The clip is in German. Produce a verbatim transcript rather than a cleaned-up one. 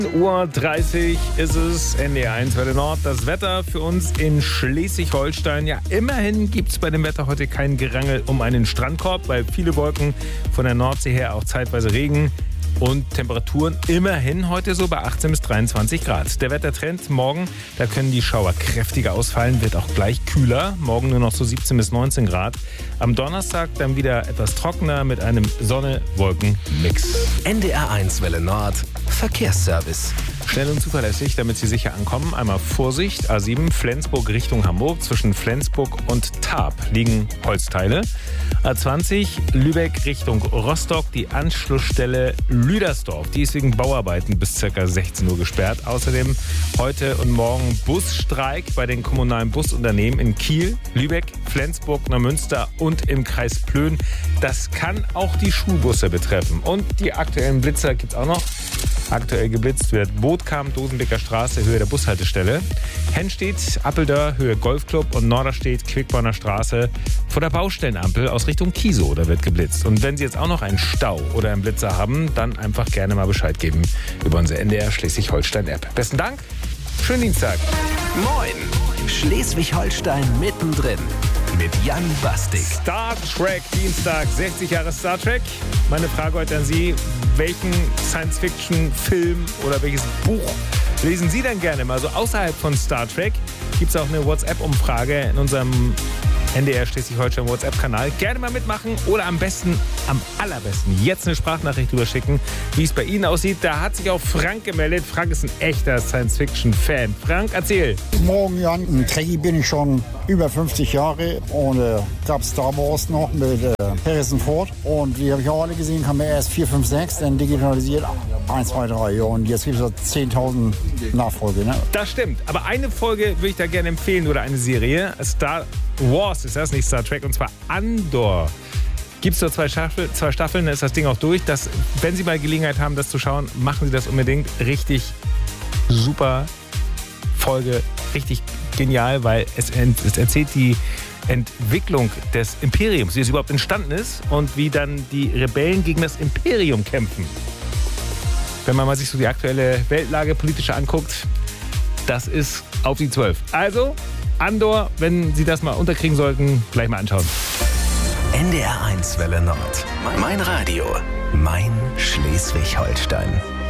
Uhr dreißig ist es, N D R eins Welle Nord. Das Wetter für uns in Schleswig-Holstein. Ja, immerhin gibt es bei dem Wetter heute kein Gerangel um einen Strandkorb, weil viele Wolken von der Nordsee her, auch zeitweise Regen. Und Temperaturen immerhin heute so bei achtzehn bis dreiundzwanzig Grad. Der Wettertrend morgen, da können die Schauer kräftiger ausfallen, wird auch gleich kühler. Morgen nur noch so siebzehn bis neunzehn Grad. Am Donnerstag dann wieder etwas trockener mit einem Sonne-Wolken-Mix. N D R eins Welle Nord, Verkehrsservice. Schnell und zuverlässig, damit Sie sicher ankommen. Einmal Vorsicht, A sieben Flensburg Richtung Hamburg. Zwischen Flensburg und Tarp liegen Holzteile. A zwanzig Lübeck Richtung Rostock. Die Anschlussstelle Lüdersdorf. Die ist wegen Bauarbeiten bis ca. sechzehn Uhr gesperrt. Außerdem heute und morgen Busstreik bei den kommunalen Busunternehmen in Kiel, Lübeck, Flensburg, Neumünster und im Kreis Plön. Das kann auch die Schulbusse betreffen. Und die aktuellen Blitzer gibt es auch noch. Aktuell geblitzt wird Bootkamp, Dosenbeker Straße, Höhe der Bushaltestelle. Hennstedt, Appeldörr, Höhe Golfclub und Norderstedt, Quickborner Straße vor der Baustellenampel aus Richtung Kiesow. Da wird geblitzt. Und wenn Sie jetzt auch noch einen Stau oder einen Blitzer haben, dann einfach gerne mal Bescheid geben über unsere N D R Schleswig-Holstein-App. Besten Dank, schönen Dienstag. Moin, Schleswig-Holstein mittendrin mit Jan Bastik. Star Trek, Dienstag, sechzig Jahre Star Trek. Meine Frage heute an Sie, welchen Science-Fiction-Film oder welches Buch lesen Sie denn gerne mal? So außerhalb von Star Trek gibt es auch eine WhatsApp-Umfrage in unserem N D R Schleswig-Holstein WhatsApp-Kanal. Gerne mal mitmachen oder am besten, am allerbesten jetzt eine Sprachnachricht überschicken, wie es bei Ihnen aussieht. Da hat sich auch Frank gemeldet. Frank ist ein echter Science-Fiction-Fan. Frank, erzähl. Morgen, Jan. Ein Trekkie bin ich schon über fünfzig Jahre und äh, gab Star Wars noch mit äh, Harrison Ford und die habe ich auch alle gesehen, kam mir erst vier, fünf, sechs, dann digitalisiert eins, zwei, drei ja, und jetzt gibt es so zehntausend Nachfolge. Ne? Das stimmt, aber eine Folge würde ich da gerne empfehlen oder eine Serie. Star Wars ist das, nicht Star Trek, und zwar Andor. Gibt es nur zwei, Staffel, zwei Staffeln, dann ist das Ding auch durch. Das, wenn Sie mal Gelegenheit haben, das zu schauen, machen Sie das unbedingt. Richtig super Folge, richtig genial, weil es, es erzählt die Entwicklung des Imperiums, wie es überhaupt entstanden ist und wie dann die Rebellen gegen das Imperium kämpfen. Wenn man mal sich so die aktuelle Weltlage politische anguckt, das ist auf die zwölf. Also, Andor, wenn Sie das mal unterkriegen sollten, gleich mal anschauen. N D R eins Welle Nord. Mein Radio. Mein Schleswig-Holstein.